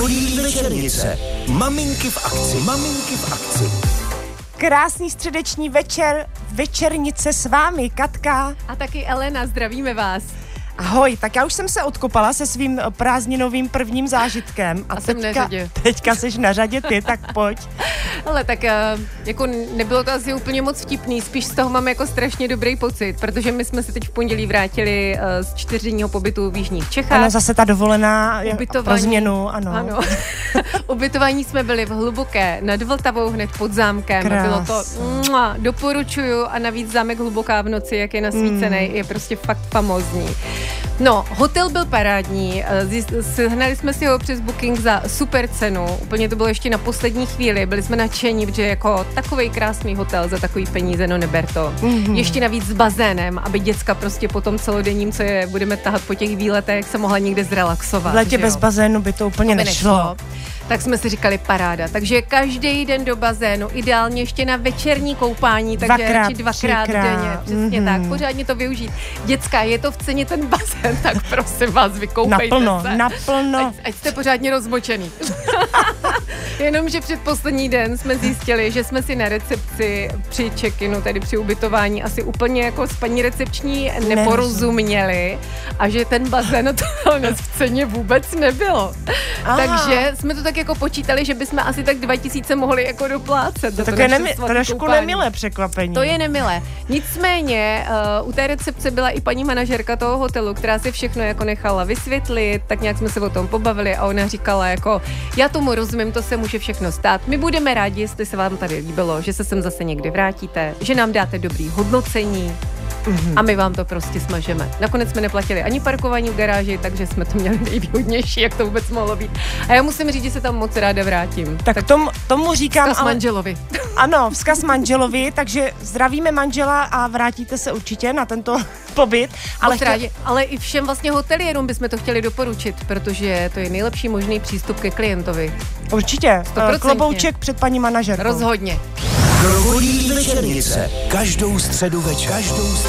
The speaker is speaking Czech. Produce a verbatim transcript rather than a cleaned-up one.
Krokodýlí večernice. Maminky v akci. Maminky v akci. Krásný středeční večer, večernice s vámi, Katka. A taky Elena, zdravíme vás. Ahoj, tak já už jsem se odkopala se svým prázdninovým prvním zážitkem. A, a jsem na řadě. Teďka jsi na řadě ty, tak pojď. Ale tak jako nebylo to asi úplně moc vtipný, spíš z toho mám jako strašně dobrý pocit, protože my jsme se teď v pondělí vrátili z čtyřdenního pobytu v jižních Čechách. Ano, zase ta dovolená pro změnu, ano. ano. Ubytování jsme byli v Hluboké nad Vltavou hned pod zámkem. Krás. Bylo to, mua, doporučuju, a navíc zámek Hluboká v noci, jak je nasvícený, mm. je prostě fakt famózní. No, hotel byl parádní, sehnali jsme si ho přes booking za super cenu, úplně to bylo ještě na poslední chvíli, byli jsme nadšení, protože jako takovej krásný hotel za takový peníze, no neber to. Mm-hmm. Ještě navíc s bazénem, aby děcka prostě po tom celodenním, co je budeme tahat po těch výletech, se mohla někde zrelaxovat. V letě bez bazénu by to úplně to by nešlo. nešlo. Tak jsme si říkali paráda. Takže každý den do bazénu, ideálně ještě na večerní koupání, takže dvakrát, dvakrát denně. Přesně mm-hmm. tak, pořádně to využít. Děcka, je to v ceně ten bazén, tak prosím vás, vykoupejte naplno, se. Naplno, ať, ať jste pořádně rozmočený. Jenomže předposlední den jsme zjistili, že jsme si na recepci při check-inu, tedy při ubytování, asi úplně jako s paní recepční neporozuměli a že ten bazén to v ceně vůbec nebylo. Aha. Takže jsme to tak jako počítali, že bychom asi tak dva tisíce mohli jako doplácet. To, to je nemi, trošku nemilé překvapení. To je nemilé. Nicméně uh, u té recepce byla i paní manažerka toho hotelu, která si všechno jako nechala vysvětlit, tak nějak jsme se o tom pobavili a ona říkala jako, já tomu rozumím, to se může všechno stát. My budeme rádi, jestli se vám tady líbilo, že se sem zase někdy vrátíte, že nám dáte dobrý hodnocení. Mm-hmm. A my vám to prostě smažeme. Nakonec jsme neplatili ani parkování v garáži, takže jsme to měli nejvýhodnější, jak to vůbec mohlo být. A já musím říct, že se tam moc ráda vrátím. Tak, tak tom, tomu říkám... Vzkaz ale... manželovi. Ano, vzkaz manželovi, takže zdravíme manžela a vrátíte se určitě na tento pobyt. Ale, chtěl... rádi, ale i všem vlastně hotelierům bychom to chtěli doporučit, protože to je nejlepší možný přístup ke klientovi. Určitě. sto procent Klobouček před paní manažerkou. Rozhodně. Krokodýlí večernice. Každou středu večer. Každou